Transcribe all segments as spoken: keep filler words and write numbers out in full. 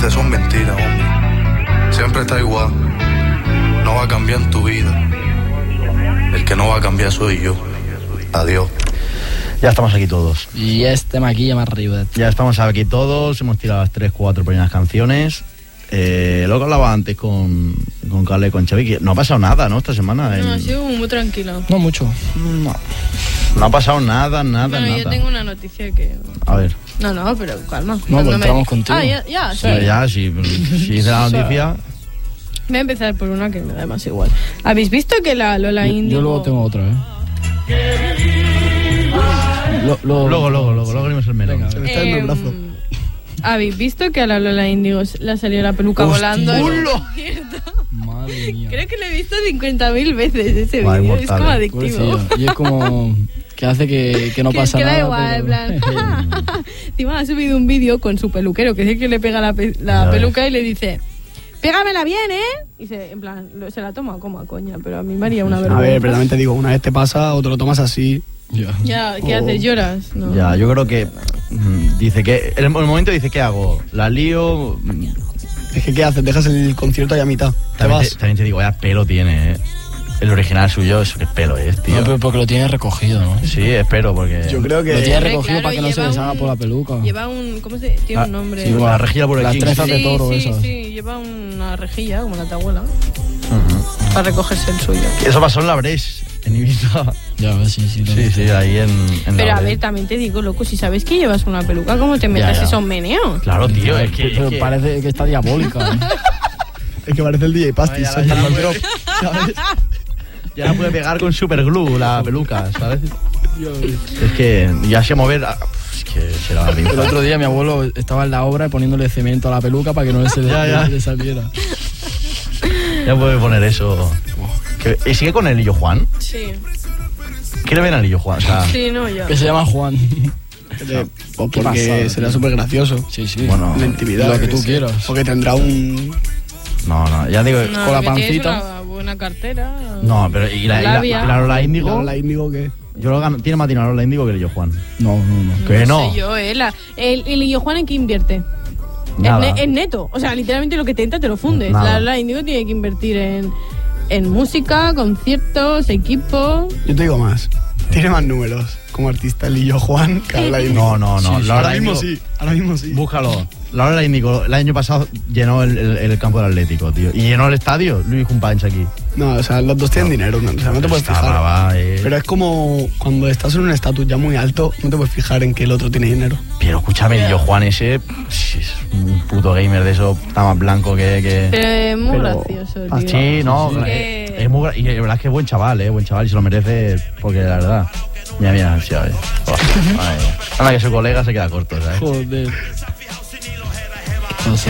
veces son mentiras, hombre. Siempre está igual. No va a cambiar en tu vida. El que no va a cambiar soy yo. Adiós. Ya estamos aquí todos. Y este maquilla más arriba. Ya estamos aquí todos. Hemos tirado las tres, cuatro primeras canciones. Eh, lo que hablaba antes con, con Carla y con Xavi, que no ha pasado nada, ¿no? Esta semana. No, en... ha sido muy tranquilo. No mucho. No. No ha pasado nada, nada, bueno, nada. yo tengo una noticia que... A ver. No, no, pero calma. No, pues me... entramos contigo. Ah, ya, ya, sí. Sí, ya, si sí, dice la noticia... Voy a empezar por una que me da más igual. ¿Habéis visto que la Lola Yo, Índigo... yo luego tengo otra, ¿eh? Lo, lo, luego, luego, luego, luego abrimos el melón. Venga, Se me está dando el brazo. ¿Habéis visto que a la Lola Índigo le ha salido la peluca Hostia. volando? En un ¡Hola! concierto? Madre mía. Creo que lo he visto cincuenta mil veces ese Madre vídeo. Es mortal, como eh. adictivo. Pobrecillo. Y es como que hace que, que no que, pasa que da nada. igual, en pero- plan. Encima ha subido un vídeo con su peluquero, que es el que le pega la, pe- la Ya peluca ves. y le dice: pégamela bien, ¿eh? Y se, en plan, lo- se la toma como a coña, pero a mí me haría una A vergüenza. ver, pero también te digo, una vez te pasa o te lo tomas así. Ya. Ya, ¿qué Oh. haces? ¿Lloras? No. Ya, yo creo que... mm, Dice que... En el momento dice, ¿qué hago? ¿La lío? Mm, Es que, ¿qué haces? Dejas el concierto ahí a mitad. Te También vas. te, también te digo, vaya pelo tiene, ¿eh? El original suyo, eso qué pelo es, tío. No, pero porque lo tiene recogido, ¿no? Sí, espero, porque... Yo creo Lo tiene que... recogido Claro, para que no se lleva les haga un- por la peluca. Lleva un... ¿Cómo se...? Tiene Ah, un nombre. sí, bueno, la rejilla por el Las King, trenzas sí. de toro sí, esas. sí, lleva una rejilla, como la tabuela, Ujú. para recogerse el suyo. Eso pasó en la Breche, en Ibiza. Ya ves, sí, sí. lo Sí, he sí, visto. ahí en, en Pero la a ver, Breche. también te digo, loco, si sabes que llevas una peluca, ¿cómo te metas ya. esos meneos? Claro, tío, es que... Pero es que- parece que está diabólica, ¿eh? Es que parece el D J Pastis. Ay, ya la- saltando ya la al drop, ¿sabes? Ya la puede pegar con superglue la peluca, ¿sabes? Es que ya se mover... ah, Es que será la El pinza. otro día mi abuelo estaba en la obra poniéndole cemento a la peluca para que no se le, Ya, ya. le saliera. Ya puede poner eso. Que- ¿Y sigue con el Lillo Juan? Sí. ¿Qué le ven al Lillo Juan? O sea, Sí, no, ya. Que se llama Juan. Eh, O Qué porque pasada, será tío. súper gracioso. Sí, sí. Bueno, En la intimidad. Lo que yo tú sé. quieras. O que tendrá un... no, no, ya digo... No, con la que tienes pancita. una buena cartera. No, pero ¿y la, y la, Labia. y la Lola Índigo? La Índigo que... Yo lo gano, tiene más dinero Lola Índigo que el Lillo Juan. No, no, no. Que no. sé yo, eh. La, el, el Lillo Juan, ¿en qué invierte? Nada. En, ne- en neto. O sea, literalmente lo que te entra te lo fundes. Nada. La, la Índigo tiene que invertir en, en música, conciertos, equipo. Yo te digo más. Tiene más números como artista el Lillo Juan que la Índigo. No, no, no. Sí, sí. La Ahora Lola mismo Índigo- sí. Ahora mismo sí. Búscalo. La Lola Índigo el año pasado llenó el, el, el campo del Atlético, tío. Y llenó el estadio, Luis Companys aquí. No, o sea, los dos tienen dinero. No, o sea, no te puedes Está fijar. brava, eh. Pero es como cuando estás en un estatus ya muy alto, no te puedes fijar en que el otro tiene dinero. Pero escúchame, Lillo Juan ese... sí, es un puto gamer de eso, está más blanco que... que... Pero es muy Pero- gracioso, Ah, tío. Sí, no, sí. es, Que- es muy gra- y la verdad es que es buen chaval, eh, buen chaval y se lo merece porque la verdad. Mira, mira, sí, a ver. Oh, madre mía. Anda que su colega se queda corto, ¿sabes? Joder. Pasa.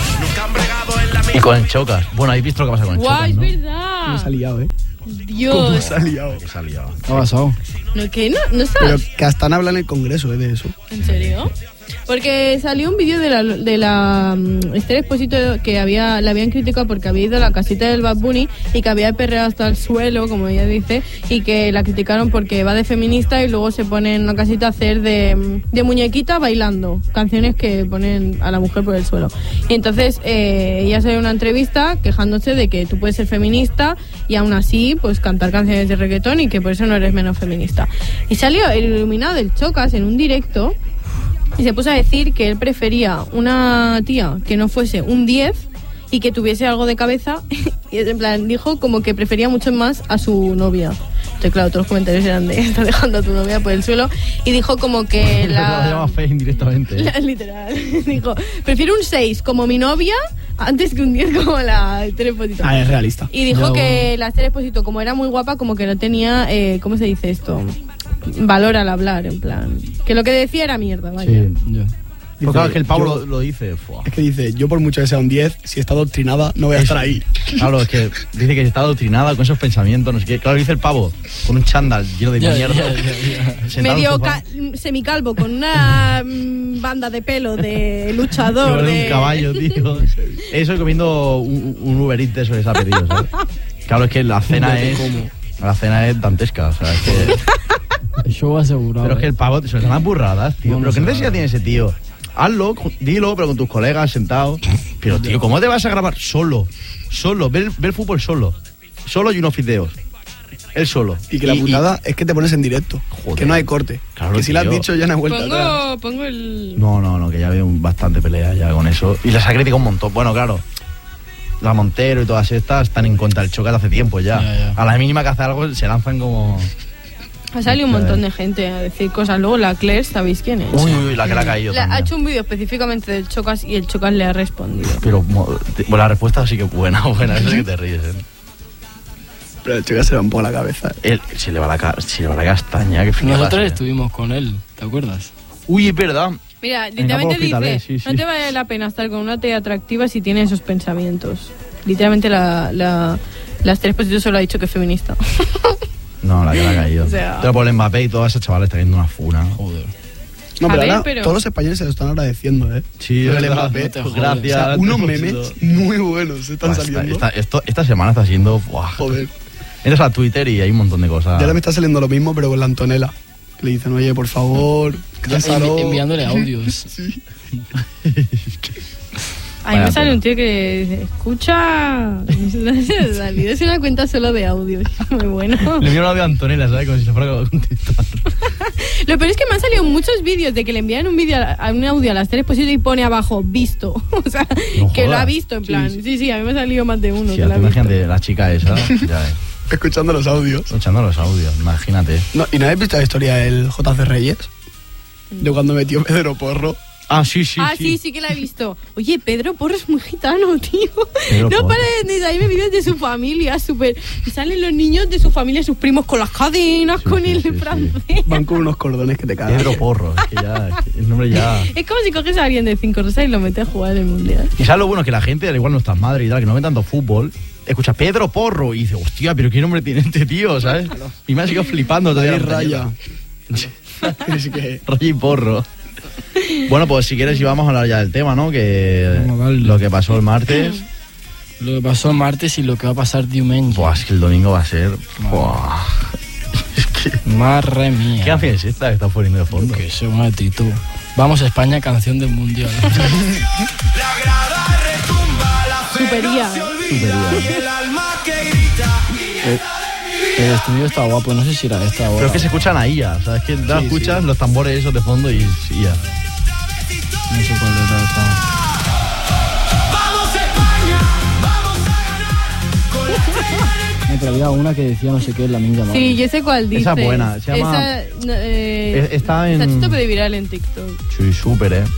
Y con el Chocas. Bueno, ¿habéis visto lo que pasa con el ¡Guau, Chocas, es no? verdad! ¿Cómo se ha liado, eh? ¿Cómo Dios. se ha liado? Que se ha liado. ¿Qué ha pasado? No, ¿qué? ¿No, no Pero sabes? que hasta han hablado en el Congreso, eh, de eso. ¿En serio? Porque salió un vídeo de la, de la um, Esther Expósito que había, la habían criticado porque había ido a la casita del Bad Bunny y que había perreado hasta el suelo, como ella dice, y que la criticaron porque va de feminista y luego se pone en una casita a hacer de, de muñequita bailando canciones que ponen a la mujer por el suelo. Y entonces eh, ella salió en una entrevista quejándose de que tú puedes ser feminista y aún así pues cantar canciones de reggaetón y que por eso no eres menos feminista. Y salió el iluminado del Chocas en un directo y se puso a decir que él prefería una tía que no fuese un diez y que tuviese algo de cabeza. Y en plan, dijo como que prefería mucho más a su novia. Entonces, claro, todos los comentarios eran de está dejando a tu novia por el suelo. Y dijo como que Lo la... llama fe indirectamente. la- literal. Dijo, prefiero un seis como mi novia antes que un diez como la Esther Expósito. Ah, es realista. Y dijo Ya, que la Esther Expósito, como era muy guapa, como que no tenía, eh, ¿cómo se dice esto? Valor al hablar, en plan. Que lo que decía era mierda, vaya. Sí. Ya. Porque claro, es que el Pablo yo- lo, lo dice. Fua. Es que dice, yo por mucho que sea un diez, si está adoctrinada, no voy a Es- estar ahí. Claro, es que dice que está adoctrinada con esos pensamientos, no sé qué. Claro, dice el pavo, con un chándal lleno de Ya, mierda. ya, ya, ya. sentado en Medio un sofá, ca- semicalvo, con una mm, banda de pelo de luchador. con de... un caballo, tío. Eso y comiendo un, un Uber Eats de eso que se ha pedido, ¿sabes? Claro, es que la cena es... La cena es dantesca, o sea, es que... El show asegurado. Pero es que el ¿eh? pavo, se le dan burradas, tío. No, no Pero ¿qué sé necesidad nada. tiene ese tío? hazlo, dilo, pero con tus colegas sentados. Pero, tío, ¿cómo te vas a grabar solo? Solo, ver, ver fútbol solo. Solo y unos videos. Él solo. Y que la putada y... es que te pones en directo. Joder. Que no hay corte. Claro, que si lo has dicho ya no hay vuelta pongo, atrás. Pongo el... No, no, no, que ya veo bastante pelea ya con eso. Y las ha criticado un montón. Bueno, claro, la Montero y todas estas están en contra del Chocas hace tiempo ya. Ya, ya. A la mínima que hace algo se lanzan como... Ha salido un montón de gente a decir cosas. Luego la Claire, ¿sabéis quién es? Uy, uy, la que la ha caído la, ha hecho un vídeo específicamente del Chocas y el Chocas le ha respondido. Pero bueno, la respuesta sí que buena, buena. Eso es que te ríes, ¿eh? Pero el Chocas se va un poco la cabeza. Él, se, le va la, se le va la castaña. Que Nosotros estuvimos con él, ¿te acuerdas? Uy, es verdad. Mira, literalmente dice, sí, sí. No te vale la pena estar con una tía atractiva si tiene esos pensamientos. Literalmente la, la, la Esther Exposito solo ha dicho que es feminista. No, la que la ha caído. O sea... Pero por el Mbappé y todas esas chavales están viendo una funa. Joder. No, pero, ver, ahora, pero todos los españoles se lo están agradeciendo, ¿eh? Sí, el verdad, Mbappé. No gracias. O sea, unos memes muy buenos se están Buah, saliendo. Esta, esta, esto, esta semana está siendo... Buah. Joder. Entras a Twitter y hay un montón de cosas. Ya ahora me está saliendo lo mismo, pero con la Antonella. Que le dicen, oye, por favor, envi enviándole audios. Sí. A mí me sale un tío que dice, escucha, es una cuenta solo de audio, muy bueno. Le envío un audio a Antonella, ¿sabes? Como si se fuera a contestar. Lo peor es que me han salido muchos vídeos de que le envían un vídeo a un audio a las tres Exposito y pone abajo, visto. O sea, no que lo ha visto, en plan. Sí, sí, sí, sí, a mí me ha salido más de uno. Sí, que la imagínate, la chica esa, ya es. Escuchando los audios. Escuchando los audios, imagínate. No, ¿y no habéis visto la historia del J C Reyes? De cuando metió Pedro Porro. Ah, sí, sí, ah, sí. sí, sí que la he visto. Oye, Pedro Porro es muy gitano, tío. Pedro no Porro. para de salirme vídeos de su familia, súper... Y salen los niños de su familia, sus primos con las cadenas, sí, con sí, el sí, francés. Sí. Van con unos cordones que te cagan. Pedro Porro, es que ya, es que el nombre ya... Es como si coges a alguien de cinco rosas y lo metes a jugar en el Mundial. Y sabes lo bueno, que la gente, al igual nuestras madres y tal, que no ven tanto fútbol, escucha Pedro Porro y dice, hostia, pero qué nombre tiene este tío, ¿sabes? Y me ha seguido flipando todavía. Raya. Es que... Raya y Porro. Bueno, pues si quieres, íbamos a hablar ya del tema, ¿no? Que lo que pasó el martes. Lo que pasó el martes y lo que va a pasar diumenge. Buah, es que el domingo va a ser... Buah. Es que... Madre mía. ¿Qué canción es esta que estás poniendo de fondo? Que sé, una Tito. Vamos a España, canción del mundial. Supería. Supería. Eh, el estudio está guapo, no sé si era esta ahora. Pero es que se escuchan ahí ya, ¿sabes? Que la sí, escuchas sí. Los tambores esos de fondo y, y ya. No sé cuál era esta. ¡Vamos España! ¡Vamos a ganar! Me traía una que decía no sé qué, la misma. Sí, yo sé cuál dice. Esa es buena, se llama... Esa, eh, está en... Está chito de viral en TikTok. Sí, súper, ¿eh?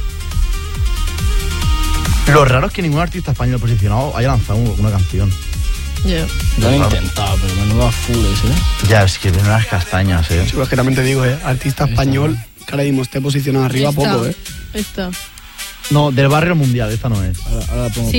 Lo raro es que ningún artista español posicionado haya lanzado una canción. Ya. Yeah. Lo han intentado, pero menuda fules, ¿eh? Ya, es que vienen las castañas, ¿eh? Sí, pues que también te digo, ¿eh? Artista esta, español, ¿no? Que ahora mismo esté posicionado arriba, esta, poco, ¿eh? Esta. No, del barrio mundial, esta no es. Ahora, ahora pongo. Sí.